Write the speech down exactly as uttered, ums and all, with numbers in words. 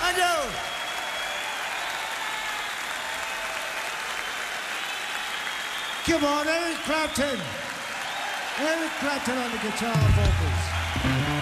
I know. Come on, Eric Clapton. Eric Clapton on the guitar vocals.